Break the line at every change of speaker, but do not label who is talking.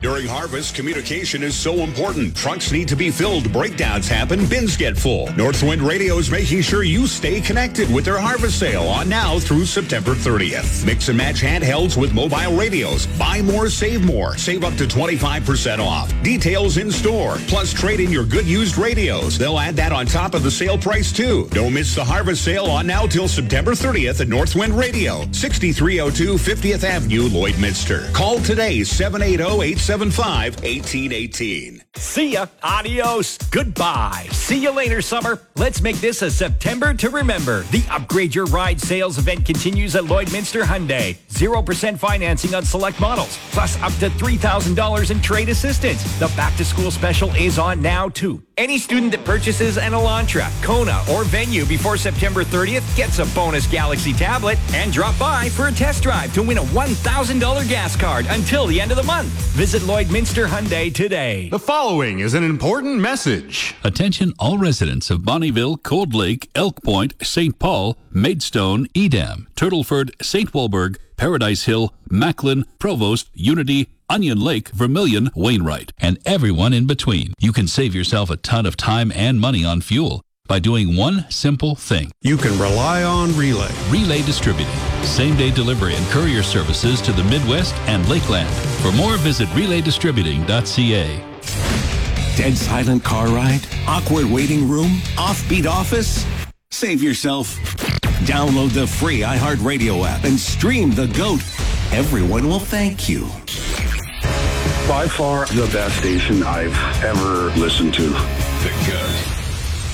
During harvest, communication is so important. Trucks need to be filled, breakdowns happen, bins get full. Northwind Radio is making sure you stay connected with their harvest sale on now through September 30th. Mix and match handhelds with mobile radios. Buy more, save more. Save up to 25% off. Details in store. Plus, trade in your good used radios. They'll add that on top of the sale price, too. Don't miss the harvest sale on now till September 30th at Northwind Radio, 6302 50th Avenue, Lloydminster. Call today, 780-875-1818.
See ya. Adios. Goodbye. See you later, summer. Let's make this a September to remember. The Upgrade Your Ride sales event continues at Lloydminster Hyundai. 0% financing on select models, plus up to $3,000 in trade assistance. The back-to-school special is on now, too. Any student that purchases an Elantra, Kona, or Venue before September 30th gets a bonus Galaxy tablet and drop by for a test drive to win a $1,000 gas card until the end of the month. Visit Lloydminster Hyundai today.
The following is an important message.
Attention all residents of Bonnyville, Cold Lake, Elk Point, St. Paul, Maidstone, Edam, Turtleford, St. Walburg, Paradise Hill, Macklin, Provost, Unity, Onion Lake, Vermilion, Wainwright, and everyone in between. You can save yourself a ton of time and money on fuel by doing one simple thing.
You can rely on Relay.
Relay Distributing. Same-day delivery and courier services to the Midwest and Lakeland. For more, visit relaydistributing.ca.
Dead silent car ride? Awkward waiting room? Offbeat office? Save yourself. Download the free iHeartRadio app and stream The GOAT. Everyone will thank you.
By far the best station I've ever listened to.
The GOAT.